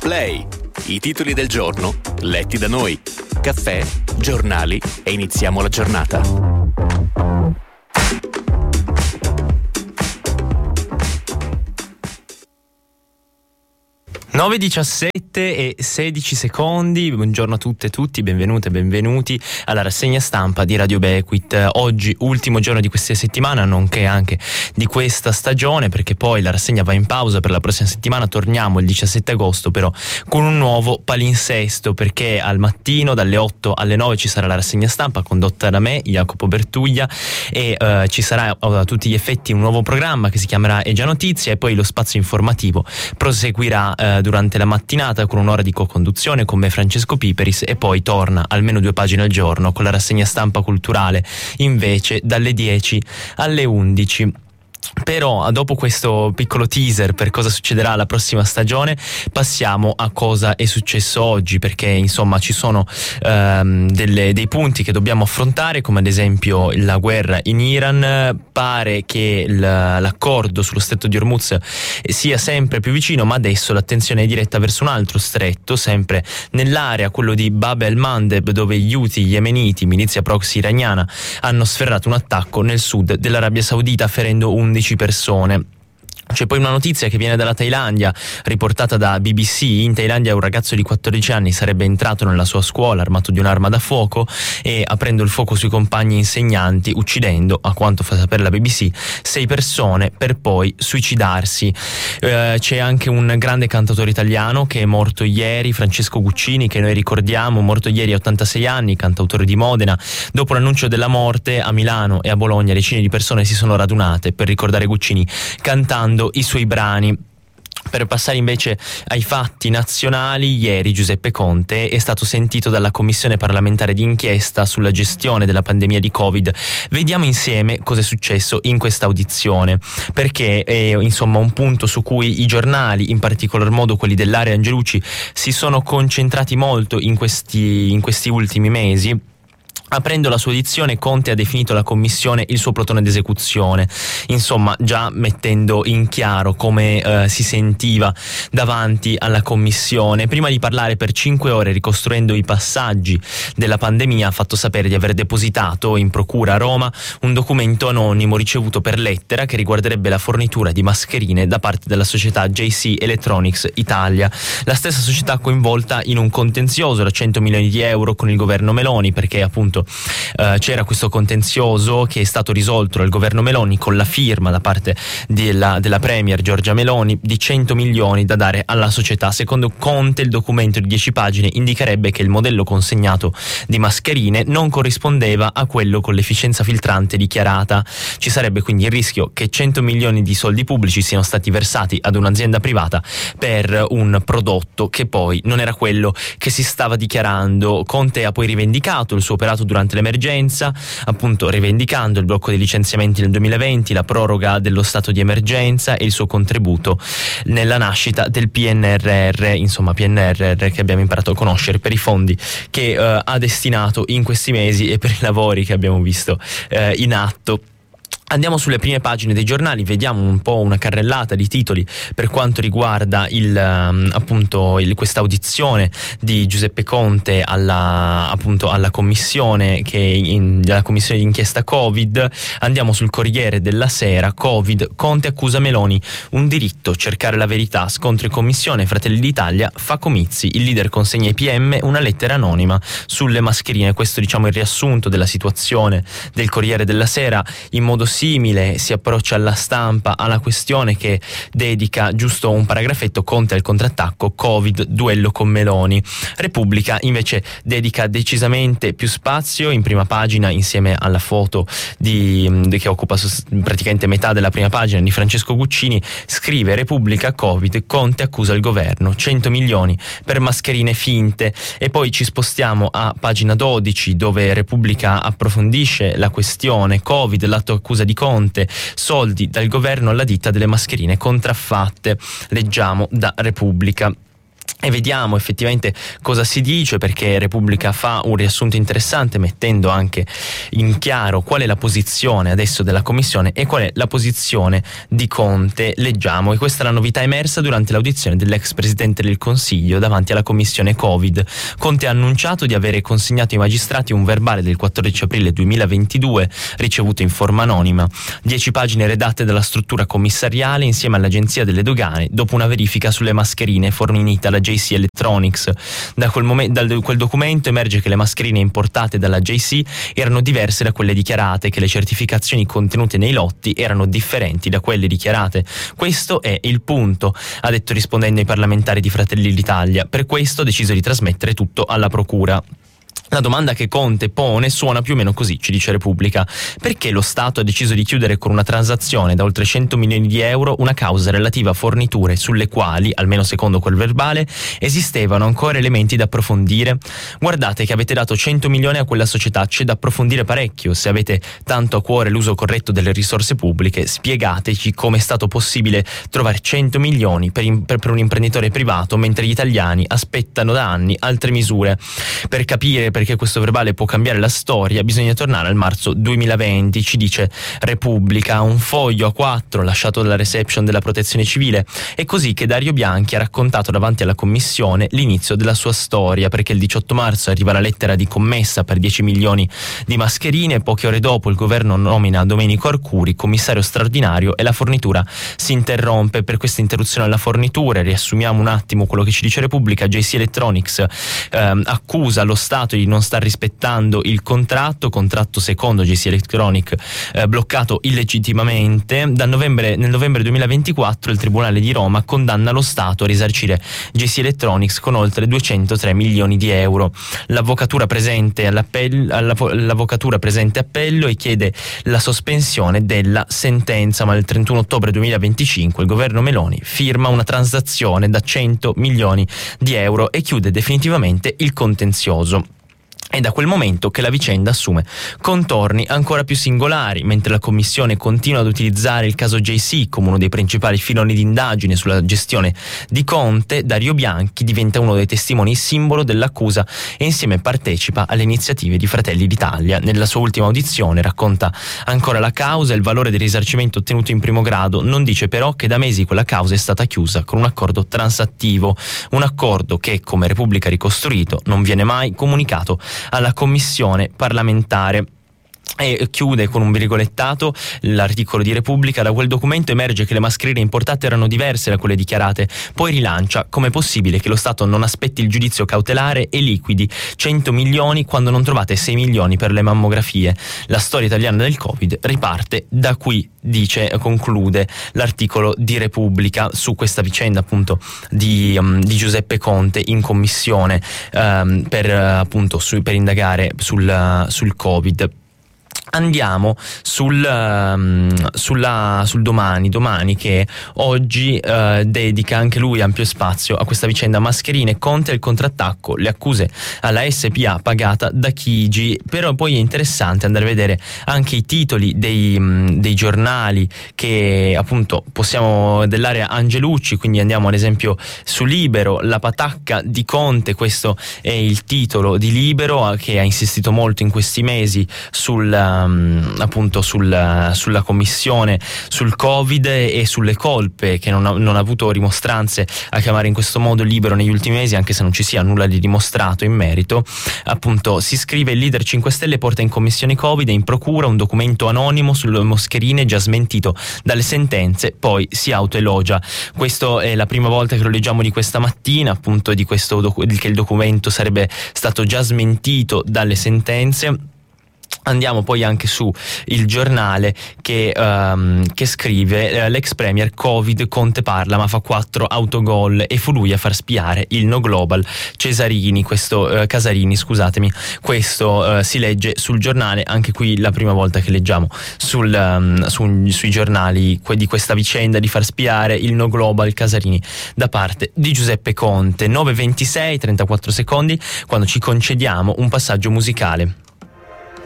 Play. I titoli del giorno letti da noi. Caffè, giornali e iniziamo la giornata. 9:17 e 16 secondi. Buongiorno a tutte e tutti, benvenute e benvenuti alla rassegna stampa di Radio Bequit. Oggi ultimo giorno di questa settimana, nonché anche di questa stagione, perché poi la rassegna va in pausa per la prossima settimana. Torniamo il 17 agosto però con un nuovo palinsesto, perché al mattino dalle 8 alle 9 ci sarà la rassegna stampa condotta da me, Jacopo Bertuglia, e ci sarà a tutti gli effetti un nuovo programma che si chiamerà È già notizia, e poi lo spazio informativo proseguirà durante la mattinata con un'ora di co-conduzione con me, Francesco Piperis, e poi torna almeno 2 pagine al giorno con la rassegna stampa culturale invece dalle 10 alle 11. Però dopo questo piccolo teaser per cosa succederà la prossima stagione, passiamo a cosa è successo oggi, perché insomma ci sono dei punti che dobbiamo affrontare, come ad esempio la guerra in Iran. Pare che l'accordo sullo stretto di Hormuz sia sempre più vicino, ma adesso l'attenzione è diretta verso un altro stretto, sempre nell'area, quello di Bab el-Mandeb, dove gli Houthi yemeniti, milizia proxy iraniana, hanno sferrato un attacco nel sud dell'Arabia Saudita, ferendo 11 persone. C'è poi una notizia che viene dalla Thailandia, riportata da BBC. In Thailandia un ragazzo di 14 anni sarebbe entrato nella sua scuola armato di un'arma da fuoco e aprendo il fuoco sui compagni insegnanti, uccidendo, a quanto fa sapere la BBC, 6 persone per poi suicidarsi. C'è anche un grande cantautore italiano che è morto ieri, Francesco Guccini, che noi ricordiamo, morto ieri a 86 anni, cantautore di Modena. Dopo l'annuncio della morte, a Milano e a Bologna decine di persone si sono radunate per ricordare Guccini cantando i suoi brani. Per passare invece ai fatti nazionali, ieri Giuseppe Conte è stato sentito dalla Commissione parlamentare di inchiesta sulla gestione della pandemia di Covid. Vediamo insieme cosa è successo in questa audizione, perché è insomma un punto su cui i giornali, in particolar modo quelli dell'area Angelucci, si sono concentrati molto in questi ultimi mesi. Aprendo la sua audizione, Conte ha definito la commissione il suo plotone d'esecuzione, insomma già mettendo in chiaro come si sentiva davanti alla commissione. Prima di parlare per 5 ore ricostruendo i passaggi della pandemia, ha fatto sapere di aver depositato in procura a Roma un documento anonimo ricevuto per lettera che riguarderebbe la fornitura di mascherine da parte della società JC Electronics Italia, la stessa società coinvolta in un contenzioso da 100 milioni di euro con il governo Meloni, perché appunto c'era questo contenzioso che è stato risolto dal governo Meloni con la firma da parte della premier Giorgia Meloni di 100 milioni da dare alla società. Secondo Conte il documento di 10 pagine indicherebbe che il modello consegnato di mascherine non corrispondeva a quello con l'efficienza filtrante dichiarata. Ci sarebbe quindi il rischio che 100 milioni di soldi pubblici siano stati versati ad un'azienda privata per un prodotto che poi non era quello che si stava dichiarando. Conte ha poi rivendicato il suo operato durante l'emergenza, appunto rivendicando il blocco dei licenziamenti nel 2020, la proroga dello stato di emergenza e il suo contributo nella nascita del PNRR, insomma PNRR che abbiamo imparato a conoscere per i fondi che ha destinato in questi mesi e per i lavori che abbiamo visto in atto. Andiamo sulle prime pagine dei giornali, vediamo un po' una carrellata di titoli per quanto riguarda questa audizione di Giuseppe Conte alla commissione della commissione di inchiesta Covid. Andiamo sul Corriere della Sera. Covid, Conte accusa Meloni, un diritto cercare la verità, scontro in commissione, Fratelli d'Italia fa comizi, il leader consegna ai PM una lettera anonima sulle mascherine. Questo diciamo il riassunto della situazione del Corriere della Sera. In modo simile si approccia alla Stampa alla questione, che dedica giusto un paragrafetto: Conte al contrattacco, Covid, duello con Meloni. Repubblica invece dedica decisamente più spazio in prima pagina, insieme alla foto che occupa praticamente metà della prima pagina, di Francesco Guccini. Scrive Repubblica: Covid, Conte accusa il governo, 100 milioni per mascherine finte. E poi ci spostiamo a pagina 12, dove Repubblica approfondisce la questione Covid, l'atto accusa di Conte, soldi dal governo alla ditta delle mascherine contraffatte. Leggiamo da Repubblica. E vediamo effettivamente cosa si dice, perché Repubblica fa un riassunto interessante mettendo anche in chiaro qual è la posizione adesso della Commissione e qual è la posizione di Conte. Leggiamo, e questa è la novità emersa durante l'audizione dell'ex Presidente del Consiglio davanti alla Commissione Covid. Conte ha annunciato di avere consegnato ai magistrati un verbale del 14 aprile 2022 ricevuto in forma anonima, 10 pagine redatte dalla struttura commissariale insieme all'Agenzia delle Dogane dopo una verifica sulle mascherine fornite alla JC Electronics. Da quel documento emerge che le mascherine importate dalla JC erano diverse da quelle dichiarate, che le certificazioni contenute nei lotti erano differenti da quelle dichiarate. Questo è il punto, ha detto rispondendo ai parlamentari di Fratelli d'Italia. Per questo ha deciso di trasmettere tutto alla Procura. La domanda che Conte pone suona più o meno così, ci dice Repubblica: perché lo Stato ha deciso di chiudere con una transazione da oltre 100 milioni di euro una causa relativa a forniture sulle quali, almeno secondo quel verbale, esistevano ancora elementi da approfondire? Guardate che avete dato 100 milioni a quella società, c'è da approfondire parecchio. Se avete tanto a cuore l'uso corretto delle risorse pubbliche, spiegateci come è stato possibile trovare 100 milioni per un imprenditore privato mentre gli italiani aspettano da anni altre misure. Per capire perché questo verbale può cambiare la storia bisogna tornare al marzo 2020, ci dice Repubblica, un foglio A4 lasciato dalla reception della Protezione Civile. È così che Dario Bianchi ha raccontato davanti alla Commissione l'inizio della sua storia, perché il 18 marzo arriva la lettera di commessa per 10 milioni di mascherine, poche ore dopo il governo nomina Domenico Arcuri commissario straordinario e la fornitura si interrompe. Per questa interruzione alla fornitura, riassumiamo un attimo quello che ci dice Repubblica, JC Electronics accusa lo Stato di non sta rispettando il contratto secondo JC Electronic bloccato illegittimamente. Nel novembre 2024 il Tribunale di Roma condanna lo Stato a risarcire JC Electronics con oltre 203 milioni di euro. L'avvocatura presente appello e chiede la sospensione della sentenza, ma il 31 ottobre 2025 il governo Meloni firma una transazione da 100 milioni di euro e chiude definitivamente il contenzioso. È da quel momento che la vicenda assume contorni ancora più singolari. Mentre la Commissione continua ad utilizzare il caso JC come uno dei principali filoni di indagine sulla gestione di Conte, Dario Bianchi diventa uno dei testimoni simbolo dell'accusa e insieme partecipa alle iniziative di Fratelli d'Italia. Nella sua ultima audizione racconta ancora la causa e il valore del risarcimento ottenuto in primo grado. Non dice però che da mesi quella causa è stata chiusa con un accordo transattivo, un accordo che, come Repubblica ha ricostruito, non viene mai comunicato alla Commissione parlamentare. E chiude con un virgolettato l'articolo di Repubblica: da quel documento emerge che le mascherine importate erano diverse da quelle dichiarate. Poi rilancia: com'è possibile che lo Stato non aspetti il giudizio cautelare e liquidi 100 milioni quando non trovate 6 milioni per le mammografie? La storia italiana del Covid riparte da qui, conclude l'articolo di Repubblica su questa vicenda appunto di Giuseppe Conte in commissione per indagare sul Covid. Andiamo sul domani che oggi dedica anche lui ampio spazio a questa vicenda mascherine, Conte e il contrattacco, le accuse alla SPA pagata da Chigi. Però poi è interessante andare a vedere anche i titoli dei giornali che appunto possiamo dell'area Angelucci, quindi andiamo ad esempio su Libero, la patacca di Conte, questo è il titolo di Libero, che ha insistito molto in questi mesi sulla commissione sul Covid e sulle colpe che non ha avuto rimostranze a chiamare in questo modo Libero negli ultimi mesi, anche se non ci sia nulla di dimostrato in merito. Appunto si scrive: il leader 5 Stelle porta in commissione Covid e in procura un documento anonimo sulle mascherine già smentito dalle sentenze, poi si autoelogia. Questo è la prima volta che lo leggiamo di questa mattina, appunto che il documento sarebbe stato già smentito dalle sentenze. Andiamo poi anche su Il Giornale che scrive: l'ex premier Covid, Conte parla ma fa 4 autogol e fu lui a far spiare il no global Casarini, questo si legge sul Giornale. Anche qui la prima volta che leggiamo sui giornali di questa vicenda di far spiare il no global Casarini da parte di Giuseppe Conte. 9:26, 34 secondi, quando ci concediamo un passaggio musicale.